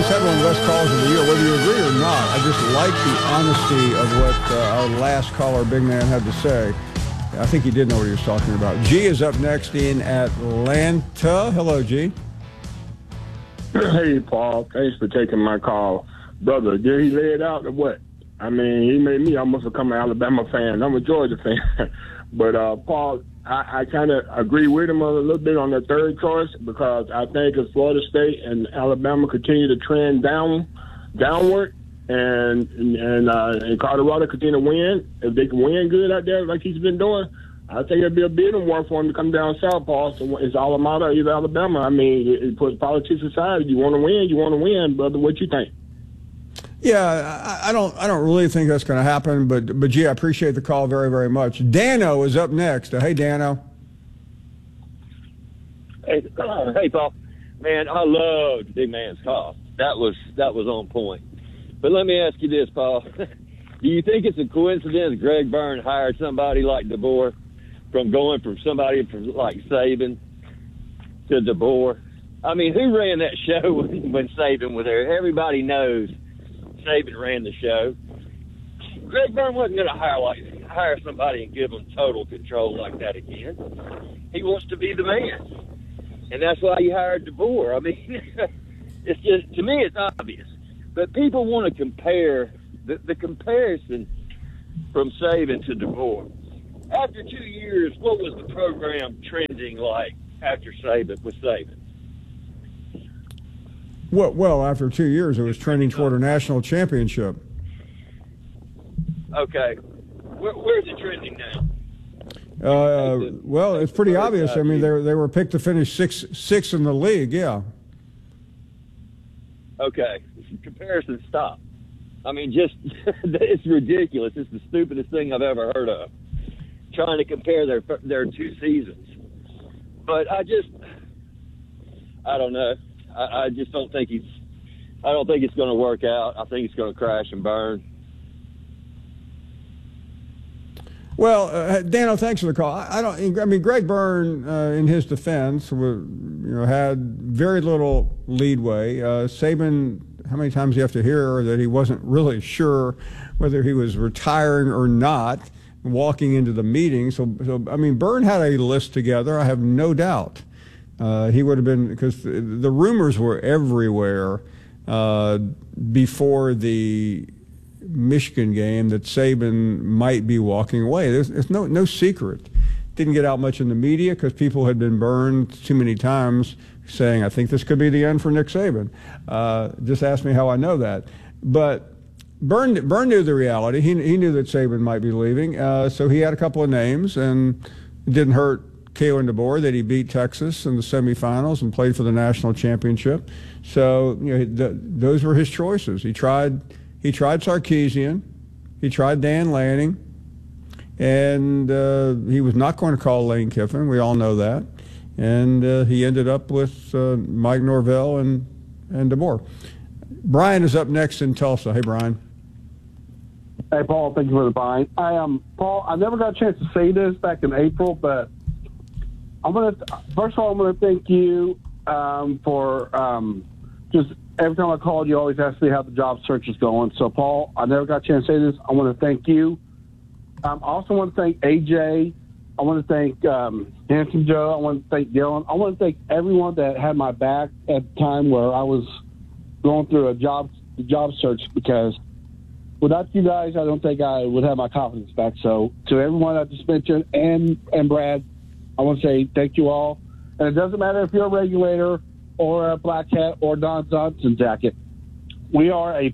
just had one of the best calls of the year, whether you agree or not. I just like the honesty of what our last caller, Big Man, had to say. I think he did know what he was talking about. G is up next in Atlanta. Hello, G. Hey, Paul. Thanks for taking my call. Brother, did he lay it out or what? I mean, he made me almost become an Alabama fan. I'm a Georgia fan. But, Paul, I kind of agree with him a little bit on the third choice because I think if Florida State and Alabama continue to trend downward and Colorado continue to win, if they can win good out there like he's been doing, I think it'd be a bidding war for him to come down south, Paul. So it's Alabama or either Alabama. I mean, it puts politics aside. You want to win, brother. What you think? Yeah, I don't really think that's going to happen, but gee, I appreciate the call very, very much. Dano is up next. Hey, Dano. Hey, Paul. Man, I loved Big Man's call. That was on point. But let me ask you this, Paul. Do you think it's a coincidence Greg Byrne hired somebody like DeBoer from going from somebody like Saban to DeBoer? I mean, who ran that show when Saban was there? Everybody knows Saban ran the show. Greg Byrne wasn't going to hire somebody and give them total control like that again. He wants to be the man, and that's why he hired DeBoer. I mean, it's just, to me, it's obvious, but people want to compare the comparison from Saban to DeBoer. After 2 years, what was the program trending like after Saban with Saban? Well, after 2 years, it was trending toward a national championship. Okay. Where's it trending now? Well, it's pretty obvious. I mean, they were picked to finish sixth in the league, yeah. Okay. Comparison stop. I mean, just it's ridiculous. It's the stupidest thing I've ever heard of, trying to compare their 2 seasons. But I don't know. I just don't think I don't think it's going to work out. I think it's going to crash and burn. Well, Dano, thanks for the call. I mean, Greg Byrne, in his defense, had very little leadway. Saban, how many times do you have to hear that he wasn't really sure whether he was retiring or not, walking into the meeting? So I mean, Byrne had a list together. I have no doubt. He would have been, because the rumors were everywhere before the Michigan game that Saban might be walking away. There's no secret. Didn't get out much in the media because people had been burned too many times saying, I think this could be the end for Nick Saban. Just ask me how I know that. But Byrne knew the reality. He knew that Saban might be leaving. So he had a couple of names, and it didn't hurt Kalen DeBoer that he beat Texas in the semifinals and played for the national championship. So those were his choices. He tried Sarkisian, he tried Dan Lanning, and he was not going to call Lane Kiffin. We all know that. And he ended up with Mike Norvell and DeBoer. Brian is up next in Tulsa. Hey, Brian. Hey, Paul. Thank you for the Brian. Paul, I never got a chance to say this back in April, but first of all, I'm gonna thank you for just every time I called, you always ask me how the job search is going. So, Paul, I never got a chance to say this. I want to thank you. I also want to thank AJ. I want to thank Handsome Joe. I want to thank Dylan. I want to thank everyone that had my back at the time where I was going through the job search, because without you guys, I don't think I would have my confidence back. So, to everyone I just mentioned and Brad, I want to say thank you all. And it doesn't matter if you're a regulator or a black hat or Don Johnson jacket. We are an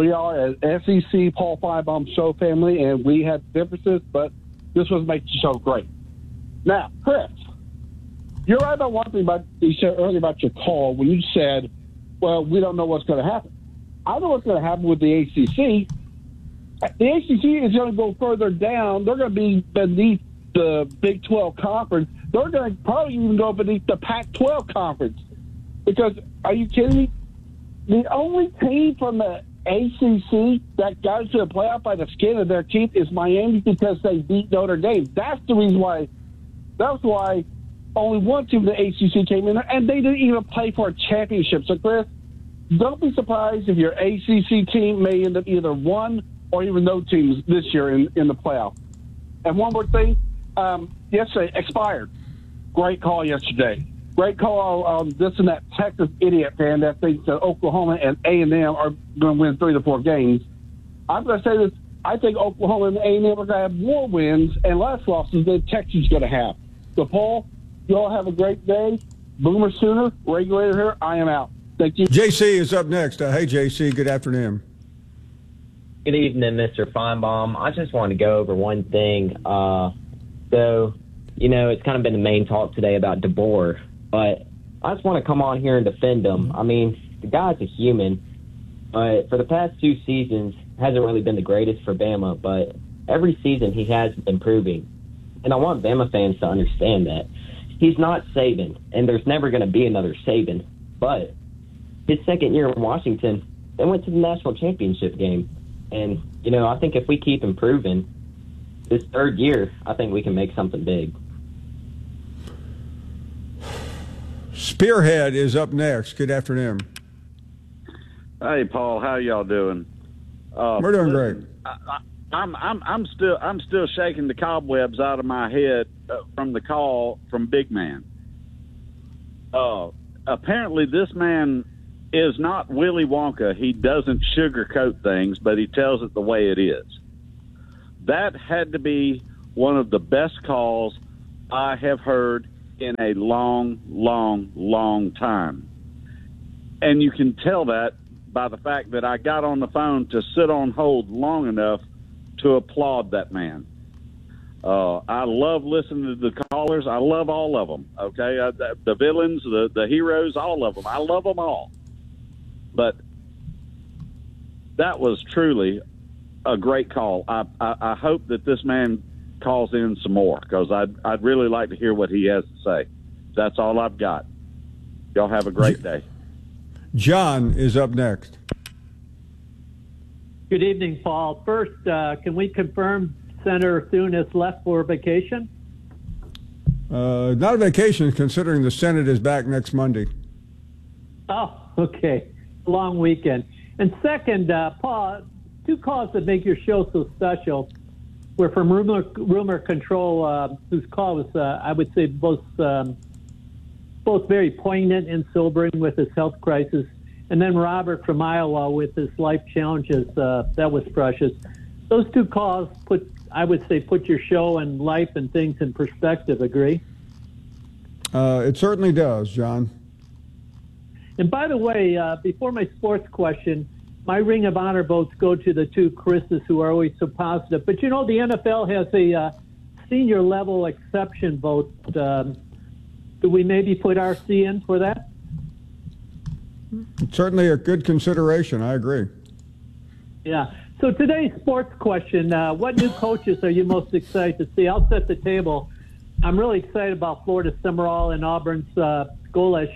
SEC Paul Finebaum show family, and we had differences, but this was making the show great. Now, Chris, you're right about one thing about you said earlier about your call when you said, well, we don't know what's going to happen. I know what's going to happen with the ACC. The ACC is going to go further down. They're going to be beneath the Big 12 conference. They're going to probably even go beneath the Pac-12 conference. Because, are you kidding me? The only team from the ACC that got into the playoff by the skin of their teeth is Miami, because they beat Notre Dame. That's the reason why. That's why only one team in the ACC came in there, and they didn't even play for a championship. So, Chris, don't be surprised if your ACC team may end up either one or even no teams this year in the playoff. And one more thing, yesterday expired. Great call yesterday. Great call on this and that Texas idiot fan that thinks that Oklahoma and A&M are going to win 3 to 4 games. I'm going to say this. I think Oklahoma and A&M are going to have more wins and less losses than Texas is going to have. So, Paul, you all have a great day. Boomer Sooner, regulator here. I am out. Thank you. JC is up next. Hey, JC, good afternoon. Good evening, Mr. Feinbaum. I just want to go over one thing. So, you know, it's kind of been the main talk today about DeBoer, but I just want to come on here and defend him. I mean, the guy's a human, but for the past 2 seasons, hasn't really been the greatest for Bama, but every season he has been improving. And I want Bama fans to understand that. He's not Saban, and there's never going to be another Saban, but his second year in Washington, they went to the national championship game. And, you know, I think if we keep improving this third year, I think we can make something big. Spearhead is up next. Good afternoon. Hey, Paul, how y'all doing? We're doing great. I'm still shaking the cobwebs out of my head from the call from Big Man. Apparently, this man is not Willy Wonka. He doesn't sugarcoat things, but he tells it the way it is. That had to be one of the best calls I have heard in a long, long, long time. And you can tell that by the fact that I got on the phone to sit on hold long enough to applaud that man. I love listening to the callers. I love all of them, okay? The villains, the heroes, all of them. I love them all. But that was truly a great call. I hope that this man calls in some more because I'd really like to hear what he has to say. That's all I've got. Y'all have a great day. John is up next. Good evening, Paul. First, can we confirm Senator Thune has left for vacation? Not a vacation, considering the Senate is back next Monday. Oh, okay. Long weekend. And second, Paul, 2 calls that make your show so special were from Rumor Control, whose call was, I would say, both very poignant and sobering with his health crisis, and then Robert from Iowa with his life challenges. That was precious. Those 2 calls put your show and life and things in perspective. Agree? It certainly does, John. And by the way, before my sports question, my Ring of Honor votes go to the 2 Chris's who are always so positive. But, you know, the NFL has a senior level exception vote. Do we maybe put RC in for that? It's certainly a good consideration. I agree. Yeah. So today's sports question, what new coaches are you most excited to see? I'll set the table. I'm really excited about Florida Summerall and Auburn's Golish.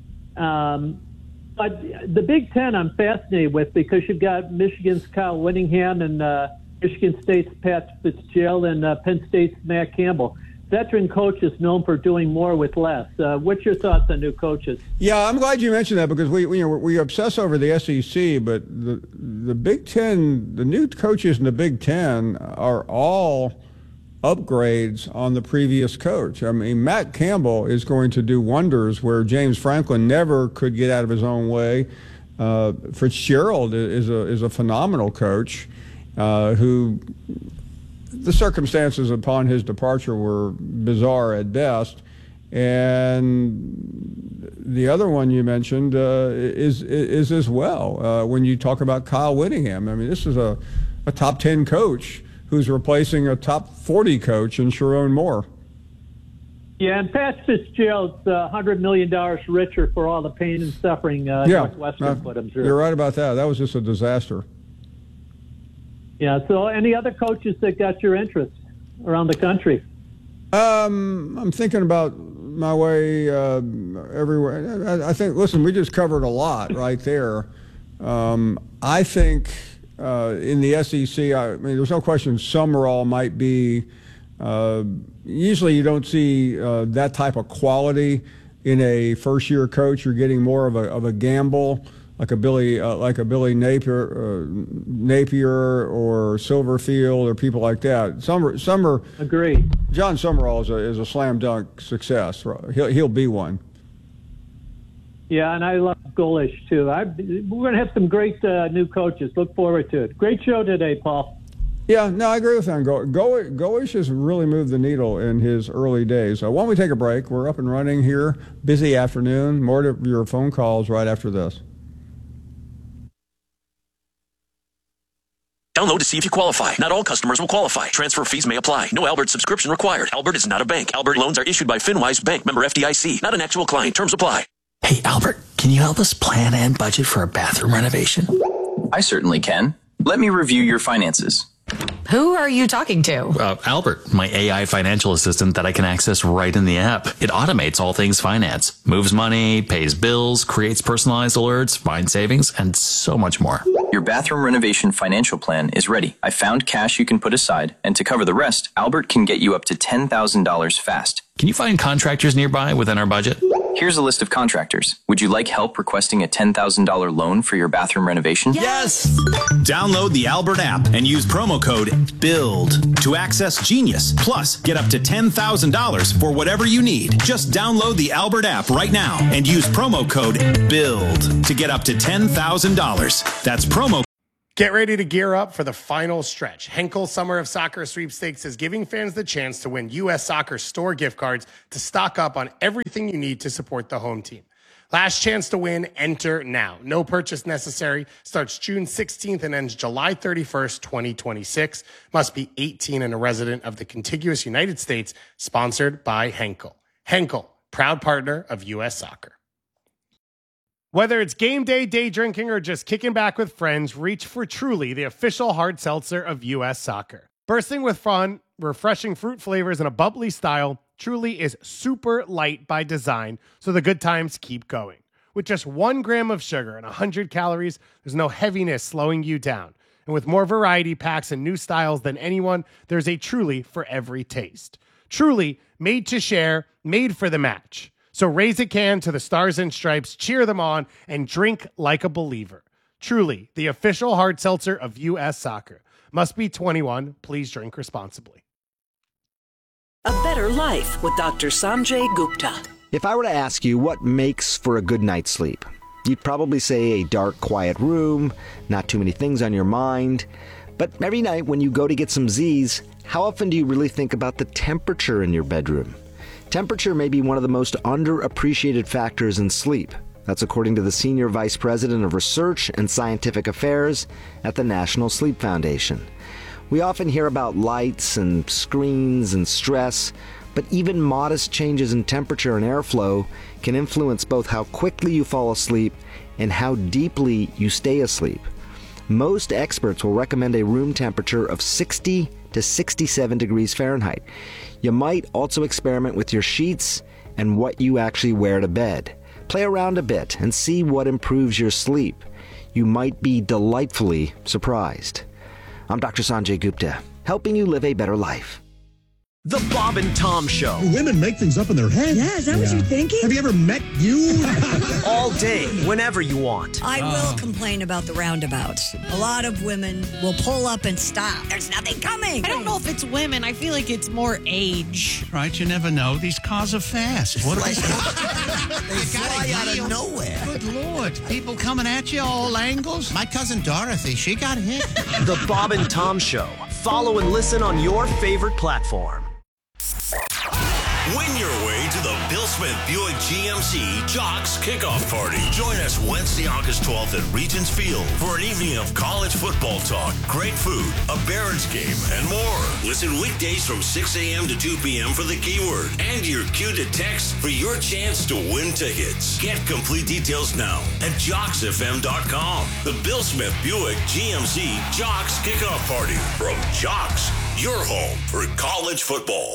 But the Big Ten I'm fascinated with because you've got Michigan's Kyle Whittingham and Michigan State's Pat Fitzgerald and Penn State's Matt Campbell. Veteran coaches known for doing more with less. What's your thoughts on new coaches? Yeah, I'm glad you mentioned that because we obsess over the SEC, but the Big Ten, the new coaches in the Big Ten are all upgrades on the previous coach. I mean, Matt Campbell is going to do wonders where James Franklin never could get out of his own way. Fitzgerald is a phenomenal coach who the circumstances upon his departure were bizarre at best. And the other one you mentioned is as well. When you talk about Kyle Whittingham, I mean, this is a top 10 coach who's replacing a top 40 coach in Sharon Moore. Yeah, and Pat Fitzgerald's $100 million richer for all the pain and suffering Northwestern put him through. You're right about that. That was just a disaster. Yeah, so any other coaches that got your interest around the country? I'm thinking about my way everywhere. I think, listen, we just covered a lot right there. I think in the SEC, I mean, there's no question Summerall might be, usually you don't see that type of quality in a first-year coach. You're getting more of a gamble. like a Billy Napier or Silverfield or people like that. Some are. Agreed. John Summerall is a slam dunk success. He'll be one. Yeah, and I love Golish too. We're going to have some great new coaches. Look forward to it. Great show today, Paul. Yeah, no, I agree with him. Golish has really moved the needle in his early days. Why don't we take a break? We're up and running here. Busy afternoon. More to your phone calls right after this. Download to see if you qualify. Not all customers will qualify. Transfer fees may apply. No Albert subscription required. Albert is not a bank. Albert loans are issued by FinWise Bank, member FDIC. Not an actual client. Terms apply. Hey, Albert, can you help us plan and budget for a bathroom renovation? I certainly can. Let me review your finances. Who are you talking to? Albert, my AI financial assistant that I can access right in the app. It automates all things finance, moves money, pays bills, creates personalized alerts, finds savings, and so much more. Your bathroom renovation financial plan is ready. I found cash you can put aside, and to cover the rest, Albert can get you up to $10,000 fast. Can you find contractors nearby within our budget? Here's a list of contractors. Would you like help requesting a $10,000 loan for your bathroom renovation? Yes! Download the Albert app and use promo code BUILD to access Genius. Plus, get up to $10,000 for whatever you need. Just download the Albert app right now and use promo code BUILD to get up to $10,000. That's promo. Get ready to gear up for the final stretch. Henkel Summer of Soccer Sweepstakes is giving fans the chance to win U.S. Soccer store gift cards to stock up on everything you need to support the home team. Last chance to win, enter now. No purchase necessary. Starts June 16th and ends July 31st, 2026. Must be 18 and a resident of the contiguous United States. Sponsored by Henkel. Henkel, proud partner of U.S. Soccer. Whether it's game day, day drinking, or just kicking back with friends, reach for Truly, the official hard seltzer of U.S. Soccer. Bursting with fun, refreshing fruit flavors, and a bubbly style, Truly is super light by design, so the good times keep going. With just 1 gram of sugar and 100 calories, there's no heaviness slowing you down. And with more variety packs and new styles than anyone, there's a Truly for every taste. Truly, made to share, made for the match. So raise a can to the Stars and Stripes, cheer them on, and drink like a believer. Truly, the official hard seltzer of U.S. Soccer. Must be 21. Please drink responsibly. A Better Life with Dr. Sanjay Gupta. If I were to ask you what makes for a good night's sleep, you'd probably say a dark, quiet room, not too many things on your mind. But every night when you go to get some Z's, how often do you really think about the temperature in your bedroom? Temperature may be one of the most underappreciated factors in sleep. That's according to the Senior Vice President of Research and Scientific Affairs at the National Sleep Foundation. We often hear about lights and screens and stress, but even modest changes in temperature and airflow can influence both how quickly you fall asleep and how deeply you stay asleep. Most experts will recommend a room temperature of 60 to 67 degrees Fahrenheit. You might also experiment with your sheets and what you actually wear to bed. Play around a bit and see what improves your sleep. You might be delightfully surprised. I'm Dr. Sanjay Gupta, helping you live a better life. The Bob and Tom Show. Women make things up in their head. Yeah, is that what you're thinking? Have you ever met you? All day, whenever you want. I will complain about the roundabouts. A lot of women will pull up and stop. There's nothing coming. I don't know if it's women. I feel like it's more age. Right, you never know. These cars are fast. What They fly out of nowhere. Good Lord. People coming at you all angles. My cousin Dorothy, she got hit. The Bob and Tom Show. Follow and listen on your favorite platform. Win your way to the Bill Smith Buick GMC Jocks Kickoff Party. Join us Wednesday, August 12th at Regents Field for an evening of college football talk, great food, a Barons game, and more. Listen weekdays from 6 a.m. to 2 p.m. for the keyword and your cue to text for your chance to win tickets. Get complete details now at JocksFM.com. The Bill Smith Buick GMC Jocks Kickoff Party from Jocks, your home for college football.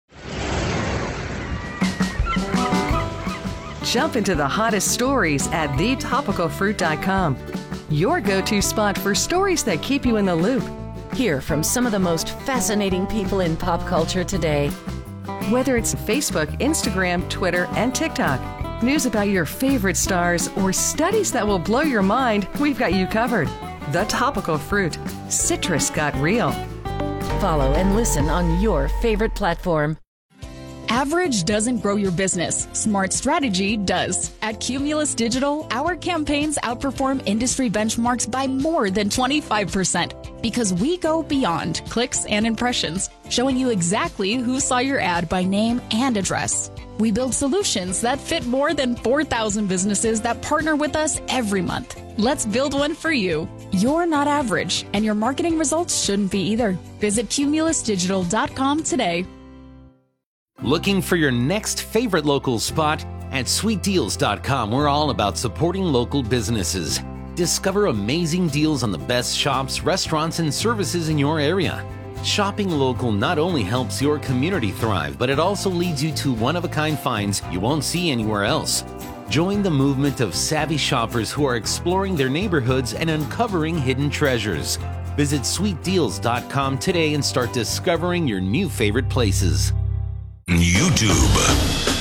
Jump into the hottest stories at thetopicalfruit.com. Your go-to spot for stories that keep you in the loop. Hear from some of the most fascinating people in pop culture today. Whether it's Facebook, Instagram, Twitter, and TikTok. News about your favorite stars, or studies that will blow your mind, we've got you covered. The Topical Fruit. Citrus got real. Follow and listen on your favorite platform. Average doesn't grow your business. Smart strategy does. At Cumulus Digital, our campaigns outperform industry benchmarks by more than 25% because we go beyond clicks and impressions, showing you exactly who saw your ad by name and address. We build solutions that fit more than 4,000 businesses that partner with us every month. Let's build one for you. You're not average, and your marketing results shouldn't be either. Visit cumulusdigital.com today. Looking for your next favorite local spot? At sweetdeals.com, we're all about supporting local businesses. Discover amazing deals on the best shops, restaurants, and services in your area. Shopping local not only helps your community thrive, but it also leads you to one-of-a-kind finds you won't see anywhere else. Join the movement of savvy shoppers who are exploring their neighborhoods and uncovering hidden treasures. Visit sweetdeals.com today and start discovering your new favorite places. YouTube.